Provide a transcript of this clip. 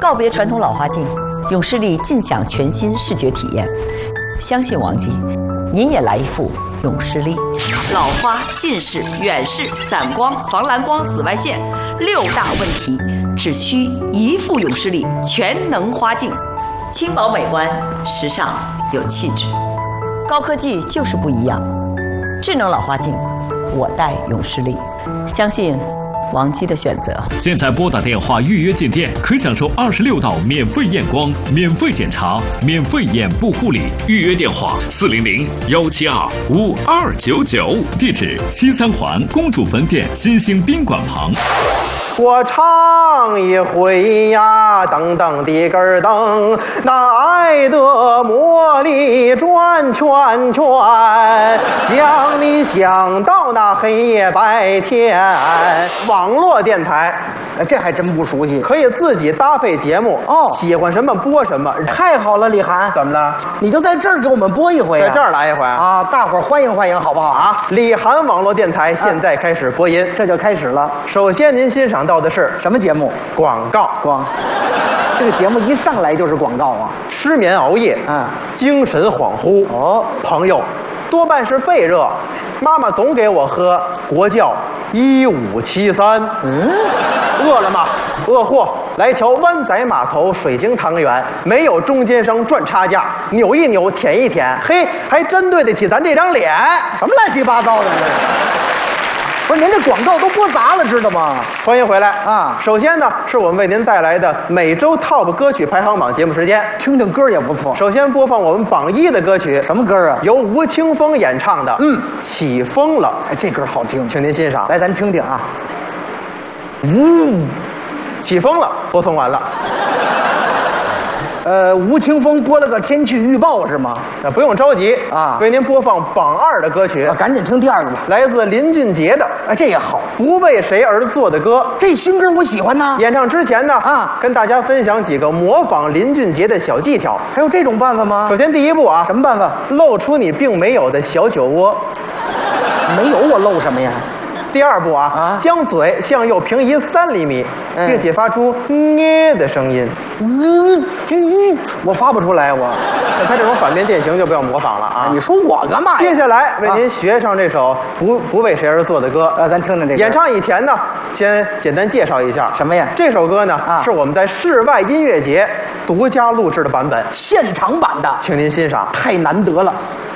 告别传统老花镜，永视力尽享全新视觉体验。相信王姬，您也来一副永视力。老花、近视、远视、散光、防蓝光、紫外线6大问题，只需一副永视力全能花镜，轻薄美观，时尚有气质。高科技就是不一样，智能老花镜，我戴永视力，相信王姬的选择。 现在拨打电话预约进店，可享受26道免费验光、免费检查、免费眼部护理。预约电话400-172-5299，地址西三环公主坟店新兴宾馆旁。 我唱一回呀，噔噔的根噔，那爱的魔力转圈圈，将你想到那黑夜白天。网络电台， 这还真不熟悉， 可以自己搭配节目哦， 喜欢什么播什么。 太好了，李涵， 怎么了？ 你就在这儿给我们播一回在这儿来一回啊！大伙儿欢迎欢迎，好不好啊？李涵网络电台现在开始播音， 这就开始了。 首先您欣赏到的是什么节目？ 广告。 这个节目一上来就是广告啊！ 失眠熬夜，精神恍惚。 哦， 朋友，多半是肺热。妈妈总给我喝国窖1573。饿了吗？饿货，来条湾仔码头水晶汤圆，没有中间商赚差价，扭一扭，舔一舔，嘿，还真对得起咱这张脸。 什么乱七八糟的？不是，您这广告都播砸了，知道吗？ 欢迎回来啊！ 首先呢，是我们为您带来的每周 TOP 歌曲排行榜节目时间， 听听歌也不错。 首先播放我们榜1的歌曲， 什么歌啊？ 由吴青峰演唱的《起风了》。 哎，这歌好听， 请您欣赏。 来，咱听听啊。 起风了，播送完了。 吴青峰播了个天气预报是吗？ 不用着急啊， 为您播放榜2的歌曲。 赶紧听第2个吧， 来自林俊杰的， 这也好， 不为谁而作的歌。 这新歌我喜欢呢。 演唱之前呢，跟大家分享几个模仿林俊杰的小技巧。 还有这种办法吗？ 首先第一步啊， 什么办法？ 露出你并没有的小酒窝。 没有，我露什么呀？ 第二步啊，将嘴向右平移3厘米，并且发出捏的声音。 我发不出来，我。 那他这种反面变形就不要模仿了啊！ 你说我干嘛呀？ 接下来为您学上这首不为谁而作的歌。 咱听听这个。 演唱以前呢，先简单介绍一下什么呀？ 这首歌呢，是我们在室外音乐节独家录制的版本， 现场版的， 请您欣赏。 太难得了。